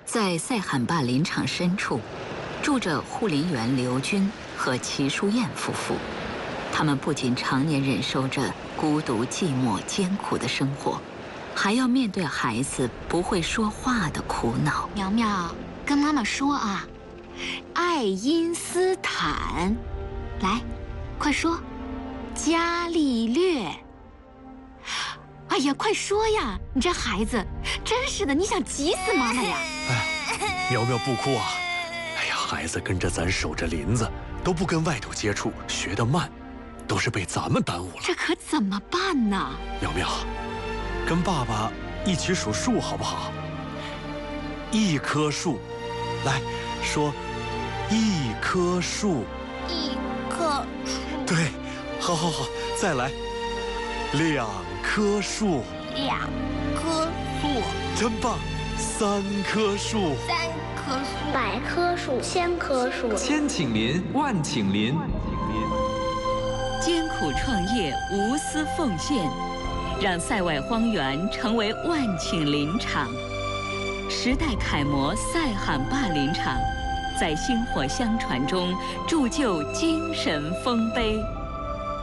在塞罕坝林场深处，住着护林员刘军和齐淑燕夫妇。他们不仅常年忍受着孤独、寂寞、艰苦的生活，还要面对孩子不会说话的苦恼。 苗苗，跟妈妈说啊，爱因斯坦，来，快说，伽利略。哎呀，快说呀！你这孩子，真是的，你想急死妈妈呀！ 哎，苗苗不哭啊！哎呀，孩子跟着咱守着林子，都不跟外头接触，学得慢，都是被咱们耽误了。 这可怎么办呢？ 苗苗，跟爸爸一起数数好不好？一棵树，来说，一棵树。 一棵树。 对，好，再来，两棵树。 两棵树。 真棒！3棵树。 3棵树。 100棵树，1000棵树。 千顷林，万顷林。 艰苦创业，无私奉献，让塞外荒原成为万顷林场。时代楷模塞罕坝林场，在薪火相传中铸就精神丰碑。